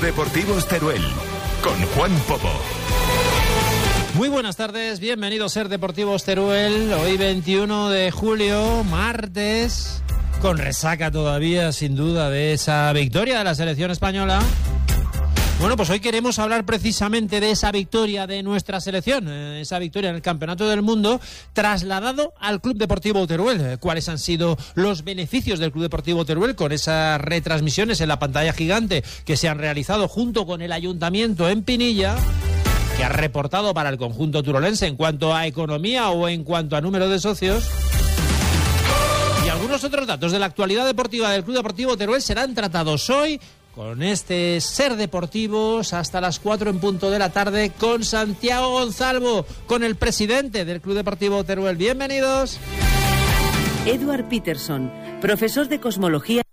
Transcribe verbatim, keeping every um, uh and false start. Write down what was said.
Deportivos Teruel, con Juan Popo. Muy buenas tardes, bienvenidos a Ser Deportivos Teruel. Hoy veintiuno de julio, martes, con resaca todavía, sin duda, de esa victoria de la selección española. Bueno, pues hoy queremos hablar precisamente de esa victoria de nuestra selección, esa victoria en el Campeonato del Mundo, trasladado al Club Deportivo Teruel. ¿Cuáles han sido los beneficios del Club Deportivo Teruel con esas retransmisiones en la pantalla gigante que se han realizado junto con el Ayuntamiento en Pinilla, que ha reportado para el conjunto turolense en cuanto a economía o en cuanto a número de socios? Y algunos otros datos de la actualidad deportiva del Club Deportivo Teruel serán tratados hoy con este Ser Deportivos hasta las cuatro en punto de la tarde con Santiago Gonzalvo, con el presidente del Club Deportivo Teruel. Bienvenidos. Edward Peterson, profesor de cosmología.